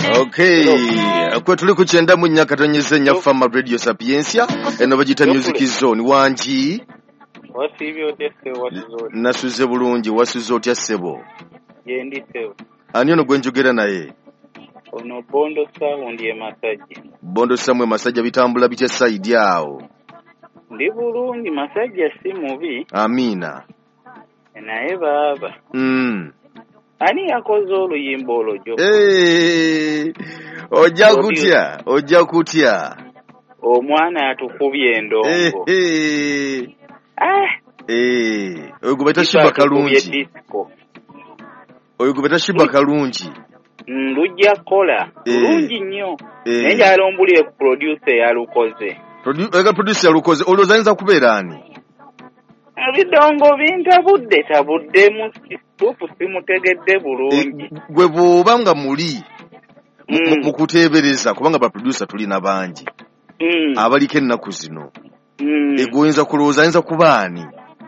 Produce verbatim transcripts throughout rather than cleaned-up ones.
Okay, kwe tuli kuchenda mu nyakatonyeze nya Fama Radio Sapiensia eno bagita Music Zone wanji wasibyo tese wasizo nasuze bulungi wasizo otya sebo ye ndi sebo ani ono gwe njogera naye ono Bondo Sound ye Masajja Bondo Sound Masajja bitambula bitya side awo ndi bulungi Masajja si mubi amina naye baba mm ani yakoze oluyimba olwojo eh ojja kutya ojja kutya omwana atukubye endongo eh ah eh oyo gubeta shiba kalungi oyo gubeta shiba kalungi ndujja kola bulungi nnyo nenja alombulire ku producer yalukoze producer producer yalukoze olozanza kubeera ani ebidongo bintabudde tabudde mu tupu simutegedde bulungi gwe bw'obanga muli mu kuteebereza kubanga ba producer tulina bangi abaliko ennaku zino egoyinza kulowooza ayinza kuba ani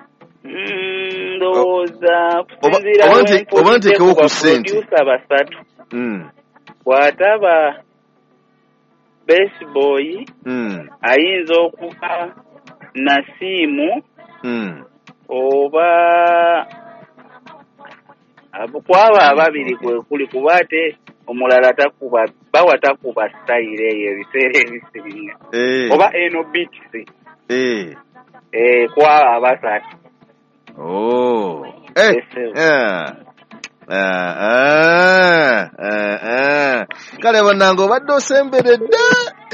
ndowooza oba nteekewo ku ssente basatu bw'ataba Best Boy ayinza okuba Nasimu oba abukwaba ababiri kwe kuli kubate omulala takuba bawa takuba style eyo ebiseera ebisinga oba eno beats eh eh kwa abasatu oh eh ah ah ah kale banango baddo semberedde